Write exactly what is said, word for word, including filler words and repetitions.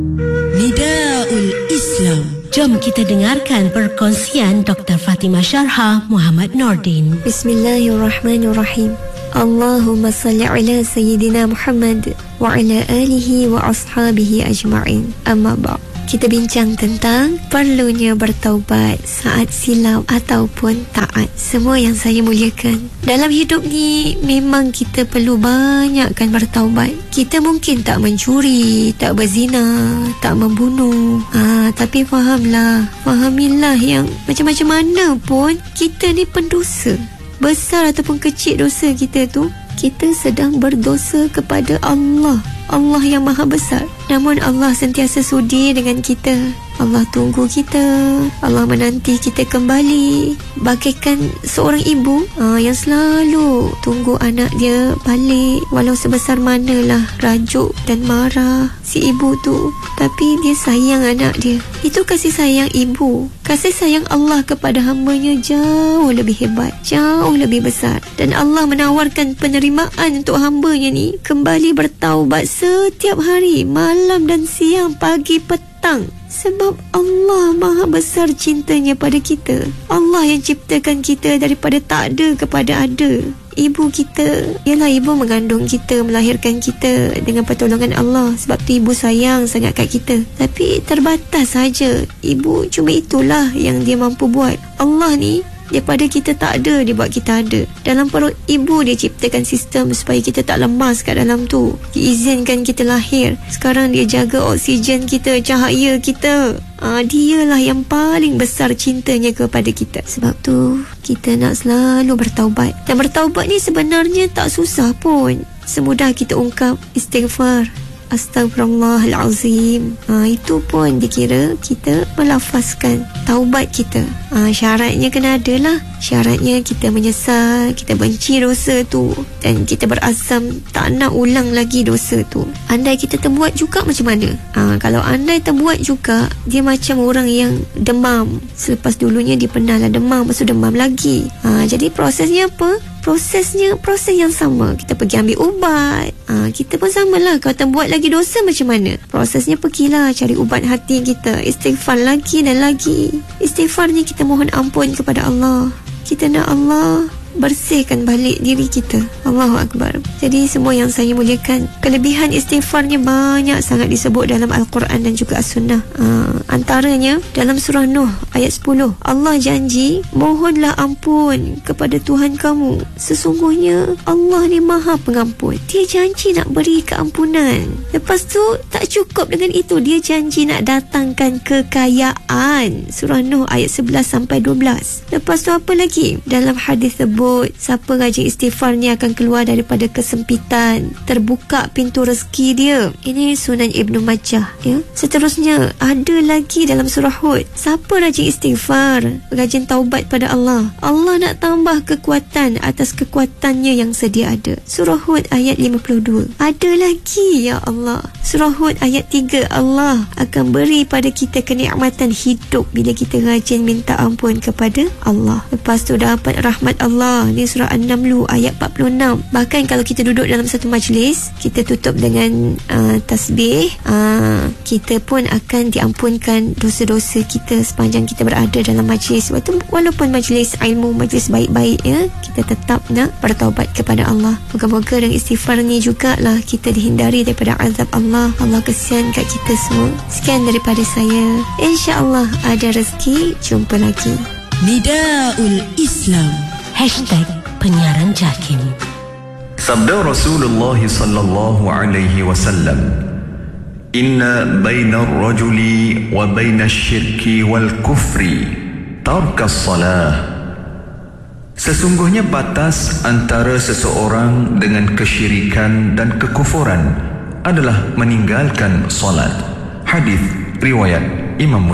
Nidaul Islam. Jom kita dengarkan perkongsian Doktor Fatimah Syarhah Muhammad Nordin. Bismillahirrahmanirrahim. Allahumma salli ala Sayyidina Muhammad wa ala alihi wa ashabihi ajma'in. Amma ba'd. Kita bincang tentang perlunya bertaubat saat silap ataupun taat. Semua yang saya muliakan, dalam hidup ni memang kita perlu banyakkan bertaubat. Kita mungkin tak mencuri, tak berzina, tak membunuh, ha, tapi fahamlah, fahamilah yang macam-macam mana pun kita ni pendosa. Besar ataupun kecil dosa kita tu, kita sedang berdosa kepada Allah. Allah yang maha besar. Namun Allah sentiasa sudi dengan kita. Allah tunggu kita. Allah menanti kita kembali. Bagaikan seorang ibu aa, yang selalu tunggu anak dia balik, walau sebesar manalah rajuk dan marah si ibu tu, tapi dia sayang anak dia. Itu kasih sayang ibu. Kasih sayang Allah kepada hambanya jauh lebih hebat, jauh lebih besar. Dan Allah menawarkan penerimaan untuk hambanya ni kembali bertaubat setiap hari, malam dan siang, pagi petang. Sebab Allah maha besar cintanya pada kita. Allah yang ciptakan kita daripada tak ada kepada ada. Ibu kita, ialah ibu mengandung kita, melahirkan kita dengan pertolongan Allah. Sebab tu ibu sayang sangat kat kita. Tapi terbatas saja. Ibu cuma itulah yang dia mampu buat. Allah ni, daripada kita tak ada, dia buat kita ada. Dalam perut ibu dia ciptakan sistem supaya kita tak lemas kat dalam tu. Dia izinkan kita lahir. Sekarang dia jaga oksigen kita, cahaya kita. Ah, dialah yang paling besar cintanya kepada kita. Sebab tu kita nak selalu bertaubat. Dan bertaubat ni sebenarnya tak susah pun. Semudah kita ungkap istighfar, Astaghfirullahalazim. Ha, itu pun dikira kita melafazkan taubat kita. Ha, syaratnya kena ada lah. Syaratnya kita menyesal, kita benci dosa tu, dan kita berazam tak nak ulang lagi dosa tu. Andai kita terbuat juga macam mana? Ha, kalau andai terbuat juga, dia macam orang yang demam. Selepas dulunya dia pernah lah demam, lepas tu demam lagi. Ha, jadi prosesnya apa? Prosesnya proses yang sama. Kita pergi ambil ubat. ha, Kita pun samalah. Kalau terbuat lagi dosa macam mana? Prosesnya pergilah cari ubat hati kita. Istighfar lagi dan lagi. Istighfarnya kita mohon ampun kepada Allah. Kita nak Allah bersihkan balik diri kita. Allahu Akbar. Jadi semua yang saya muliakan, kelebihan istighfarnya banyak sangat disebut dalam Al-Quran dan juga As-Sunnah. uh, Antaranya dalam surah Nuh ayat sepuluh, Allah janji, mohonlah ampun kepada Tuhan kamu, sesungguhnya Allah ni maha pengampun. Dia janji nak beri keampunan. Lepas tu tak cukup dengan itu, dia janji nak datangkan kekayaan. Surah Nuh ayat sebelas sampai dua belas. Lepas tu apa lagi? Dalam hadis sebut, siapa rajin istighfarnya akan keluar daripada kesempitan, terbuka pintu rezeki dia. Ini Sunan Ibnu Majah, ya. Seterusnya ada lagi dalam surah Hud, siapa rajin istighfar, rajin taubat pada Allah, Allah nak tambah kekuatan atas kekuatannya yang sedia ada. Surah Hud ayat lima puluh dua. Ada lagi, ya Allah. Surah Hud ayat tiga, Allah akan beri pada kita kenikmatan hidup bila kita rajin minta ampun kepada Allah. Lepas tu dapat rahmat Allah. Ni surah An-Naml ayat empat puluh enam. Bahkan kalau kita duduk dalam satu majlis, kita tutup dengan uh, tasbih, uh, kita pun akan diampunkan dosa-dosa kita sepanjang kita berada dalam majlis. Waktu walaupun majlis ilmu, majlis baik-baik, ya, kita tetap nak bertaubat kepada Allah. Moga-moga dengan istighfar ni jugalah kita dihindari daripada azab Allah. Allah kesian kat kita semua. Sekian daripada saya. InsyaAllah ada rezeki, jumpa lagi. Nidaul Islam. Hashtag penyiaran Jakim. Sabda Rasulullah sallallahu alaihi wasallam, inna baina ar-rajuli wa baina asy-syirki wal kufri tarkas salah. Sesungguhnya batas antara seseorang dengan kesyirikan dan kekufuran adalah meninggalkan solat. Hadis riwayat Imam Muslim.